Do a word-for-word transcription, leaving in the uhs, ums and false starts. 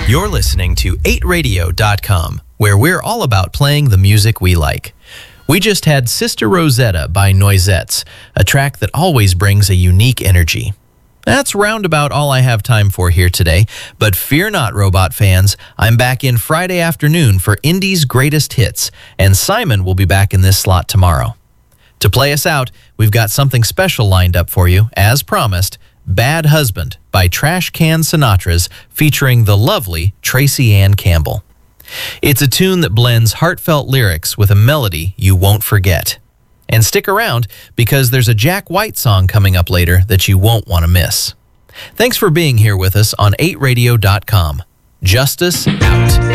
You're listening to eight radio dot com, where we're all about playing the music we like. We just had Sister Rosetta by Noisettes, a track that always brings a unique energy. That's roundabout all I have time for here today, but fear not, robot fans. I'm back in Friday afternoon for Indie's Greatest Hits, and Simon will be back in this slot tomorrow. To play us out, we've got something special lined up for you, as promised, Bad Husband by Trash Can Sinatras, featuring the lovely Tracy Ann Campbell. It's a tune that blends heartfelt lyrics with a melody you won't forget. And stick around, because there's a Jack White song coming up later that you won't want to miss. Thanks for being here with us on eight radio dot com. Justice out.